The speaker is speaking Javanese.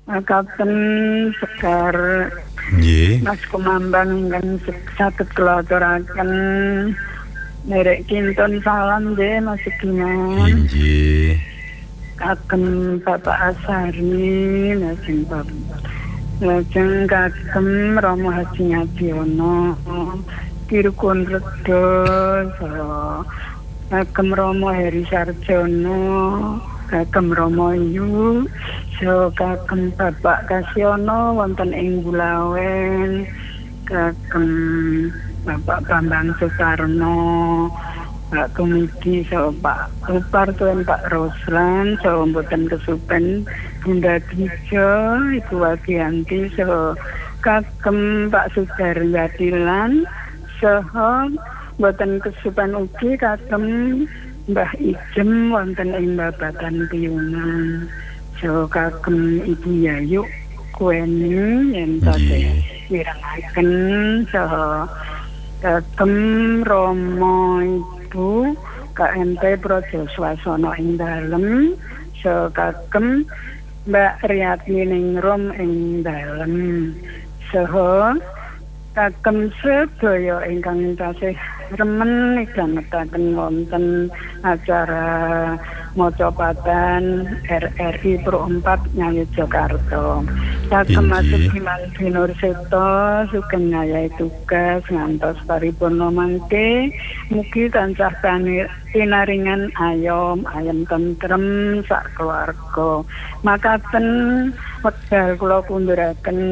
Makaten Sekar Nggih. Mas Kumambang ingkang saged kula aturaken nderek kinten salam nggih Mas Sugiman. Inggih. Kagem Bapak Asari lajeng kagem Romo Haji Ngadiono Kirukun Redo kagem Romo Heri Sarjono kagem Romo Yu kagem Bapak Kasyono wonten ing Bulawen kagem Bapak Bambang Sukarno Pak Komiti Pak Ruparto Pak Roslan mboten kesupen Bunda Dijo Ibu Wagianti kagem Pak Sudarwatilan saha mboten kesupen ugi kagem Mbah Ijem wonten ing Babatan Piyungan kagem Ibu Yayu Kueni yen tasih mirengaken saha kagem Romo Ibu KMP Projo Swasana ing dalem kagem Mbak Riyati Ningrum ing dalem saha kagem sedaya ingkang tasih remen midhangetaken wonten acara Mocopatan RRI Pro 4 Nyayu Jakarta. Kagem Sugiman Binurseto sugeng ngayahi tugas ngantos paripurna mangke mugi tansah pinaringan ayom tentrem sak keluarga. Makaten wekdal kula kunduraken